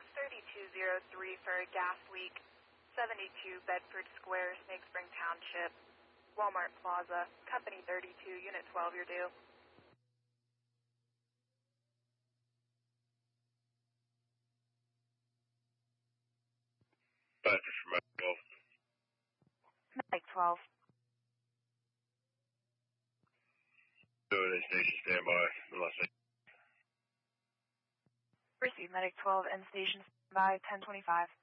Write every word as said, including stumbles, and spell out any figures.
thirty-two oh three for a gas leak, seventy-two Bedford Square, Snake Spring Township, Walmart Plaza, Company thirty-two, Unit twelve, you're due. Bedford from Mike twelve. Mike twelve. Doing a station standby. Unless I... Receive Medic twelve and station standby ten twenty-five.